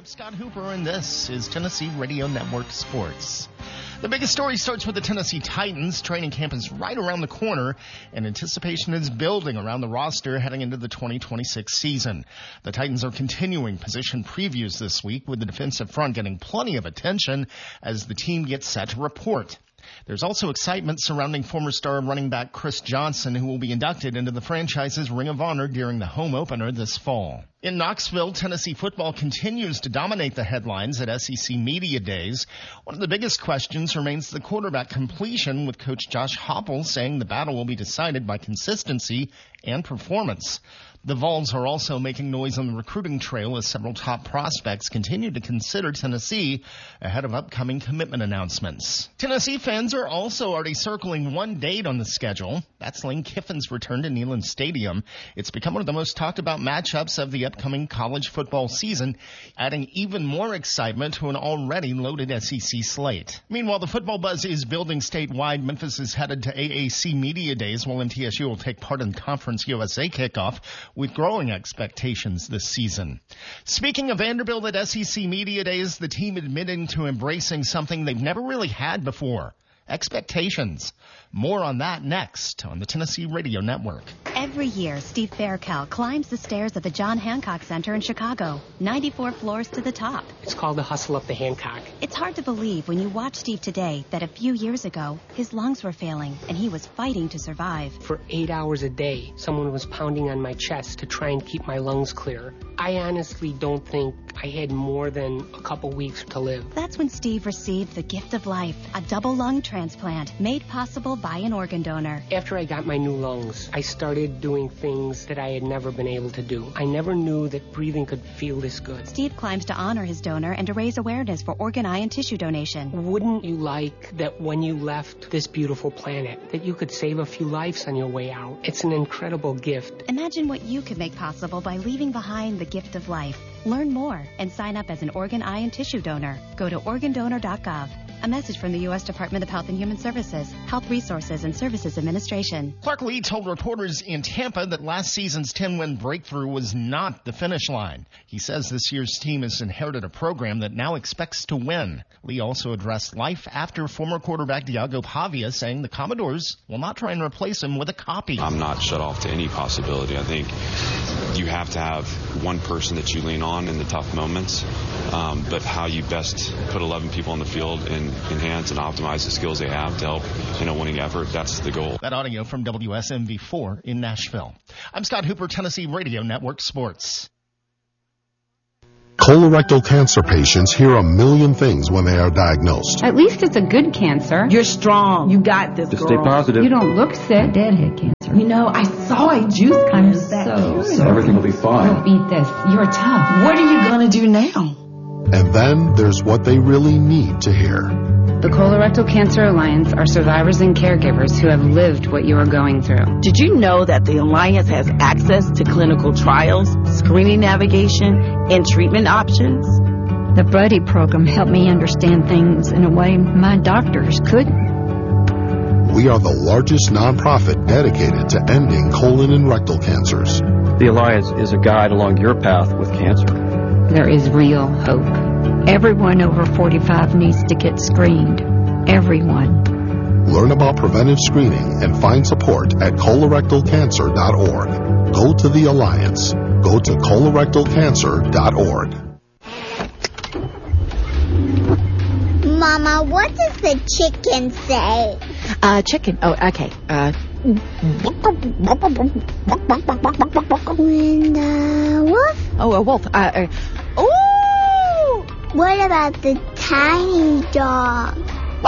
I'm Scott Hooper, and this is Tennessee Radio Network Sports. The biggest story starts with the Tennessee Titans. Training camp is right around the corner, and anticipation is building around the roster heading into the 2026 season. The Titans are continuing position previews this week, with the defensive front getting plenty of attention as the team gets set to report. There's also excitement surrounding former star running back Chris Johnson, who will be inducted into the franchise's Ring of Honor during the home opener this fall. In Knoxville, Tennessee football continues to dominate the headlines at SEC Media Days. One of the biggest questions remains the quarterback completion, with Coach Josh Heupel saying the battle will be decided by consistency and performance. The Vols are also making noise on the recruiting trail as several top prospects continue to consider Tennessee ahead of upcoming commitment announcements. Tennessee fans are also already circling one date on the schedule. That's Lane Kiffin's return to Neyland Stadium. It's become one of the most talked about matchups of the upcoming college football season, adding even more excitement to an already loaded SEC slate. Meanwhile, the football buzz is building statewide. Memphis is headed to AAC Media Days, while MTSU will take part in Conference USA kickoff, with growing expectations this season. Speaking of Vanderbilt at SEC Media Days, the team admitting to embracing something they've never really had before: expectations. More on that next on the Tennessee Radio Network. Every year, Steve Faircal climbs the stairs of the John Hancock Center in Chicago, 94 floors to the top. It's called the hustle up the Hancock. It's hard to believe when you watch Steve today that a few years ago, his lungs were failing and he was fighting to survive. For 8 hours a day, someone was pounding on my chest to try and keep my lungs clear. I honestly don't think I had more than a couple weeks to live. That's when Steve received the gift of life, a double lung transplant made possible by an organ donor. After I got my new lungs, I started doing things that I had never been able to do. I never knew that breathing could feel this good. Steve climbs to honor his donor and to raise awareness for organ, eye, and tissue donation. Wouldn't you like that when you left this beautiful planet, that you could save a few lives on your way out? It's an incredible gift. Imagine what you could make possible by leaving behind the gift of life. Learn more and sign up as an organ, eye, and tissue donor. Go to organdonor.gov. A message from the U.S. Department of Health and Human Services, Health Resources and Services Administration. Clark Lee told reporters in Tampa that last season's 10-win breakthrough was not the finish line. He says this year's team has inherited a program that now expects to win. Lee also addressed life after former quarterback Diago Pavia, saying the Commodores will not try and replace him with a copy. I'm not shut off to any possibility. I think you have to have one person that you lean on in the tough moments, but how you best put 11 people on the field and enhance and optimize the skills they have to help in a winning effort, that's the goal. That audio from WSMV4 in Nashville. I'm Scott Hooper, Tennessee Radio Network Sports. Colorectal cancer patients hear a million things when they are diagnosed. At least it's a good cancer. You're strong. You got this, Just girl. stay positive. You don't look sick. Dad had cancer. You know, I saw a juice kind of So everything will be fine. Don't beat this. You're tough. What are you going to do now? And then there's what they really need to hear. The Colorectal Cancer Alliance are survivors and caregivers who have lived what you are going through. Did you know that the Alliance has access to clinical trials, screening navigation, and treatment options? The Buddy program helped me understand things in a way my doctors couldn't. We are the largest nonprofit dedicated to ending colon and rectal cancers. The Alliance is a guide along your path with cancer. There is real hope. Everyone over 45 needs to get screened. Everyone. Learn about preventive screening and find support at colorectalcancer.org. Go to the Alliance. Go to colorectalcancer.org. Mama, what does the chicken say? Chicken. Oh, okay. When the wolf? Oh, a wolf. Ooh! What about the tiny dog?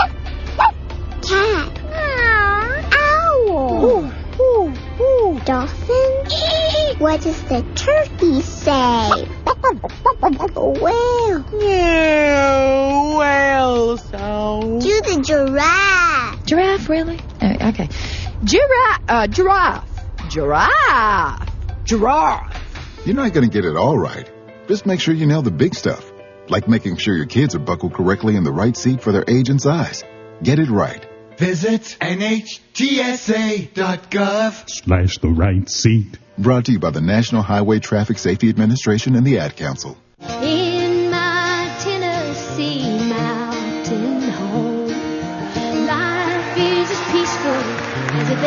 Cat? Owl? Ooh, ooh, ooh. Dolphin? What does the turkey say? Whale? Yeah, whale sound. Do the giraffe. Giraffe, really? Okay. Giraffe. Giraffe. You're not going to get it all right. Just make sure you nail the big stuff, like making sure your kids are buckled correctly in the right seat for their age and size. Get it right. Visit NHTSA.gov/the right seat. Brought to you by the National Highway Traffic Safety Administration and the Ad Council.